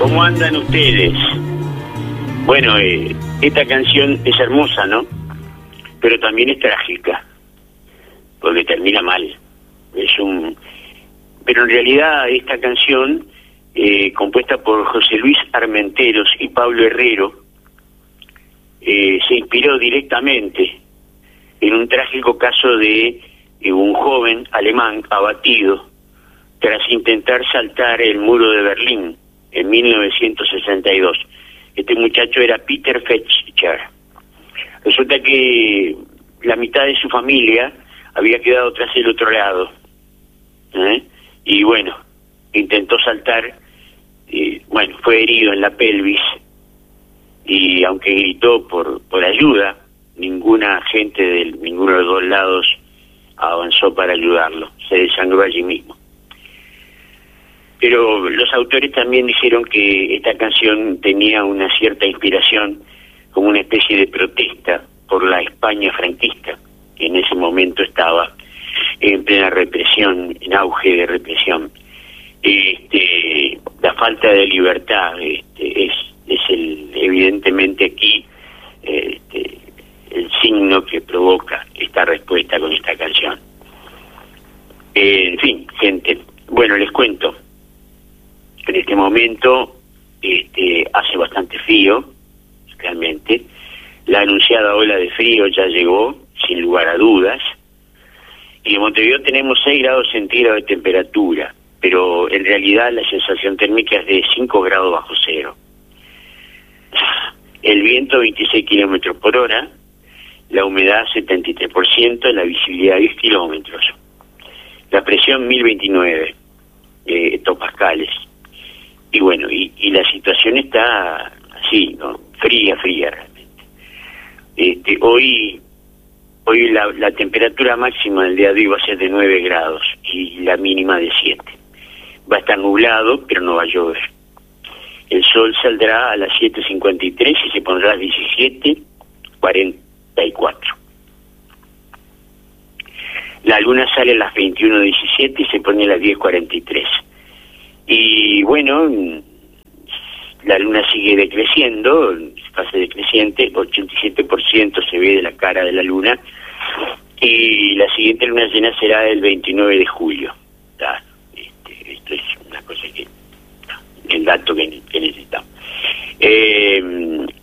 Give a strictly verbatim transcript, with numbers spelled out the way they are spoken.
¿Cómo andan ustedes? Bueno, eh, esta canción es hermosa, ¿no? Pero también es trágica, porque termina mal. Es un... Pero en realidad esta canción, eh, compuesta por José Luis Armenteros y Pablo Herrero, eh, se inspiró directamente en un trágico caso de eh, un joven alemán abatido tras intentar saltar el muro de Berlín en mil novecientos sesenta y dos. Este muchacho era Peter Fetscher. Resulta que la mitad de su familia había quedado tras el otro lado, ¿eh? Y bueno, intentó saltar, y, bueno, fue herido en la pelvis, y aunque gritó por, por ayuda, ninguna gente de ninguno de los dos lados avanzó para ayudarlo, se desangró allí mismo. Pero los autores también dijeron que esta canción tenía una cierta inspiración como una especie de protesta por la España franquista, que en ese momento estaba en plena represión, en auge de represión. Este, la falta de libertad este, es, es el, evidentemente aquí este, el signo que provoca esta respuesta con esta canción. Eh, en fin, gente, bueno, les cuento. En este momento este, hace bastante frío, realmente. La anunciada ola de frío ya llegó, sin lugar a dudas. Y en Montevideo tenemos seis grados centígrados de temperatura, pero en realidad la sensación térmica es de cinco grados bajo cero. El viento veintiséis kilómetros por hora, la humedad setenta y tres por ciento, la visibilidad diez kilómetros. La presión mil veintinueve eh, hectopascales. Y bueno, y, y la situación está así, ¿no? Fría, fría realmente. Este, hoy hoy la, la temperatura máxima del día de hoy va a ser de nueve grados y la mínima de siete. Va a estar nublado, pero no va a llover. El sol saldrá a las siete cincuenta y tres y se pondrá a las diecisiete cuarenta y cuatro. La luna sale a las veintiuno diecisiete y se pone a las diez cuarenta y tres. Y bueno, la luna sigue decreciendo, fase decreciente, ochenta y siete por ciento se ve de la cara de la luna, y la siguiente luna llena será el veintinueve de julio. Este, esto es una cosa que, el dato que, que necesitamos. Eh,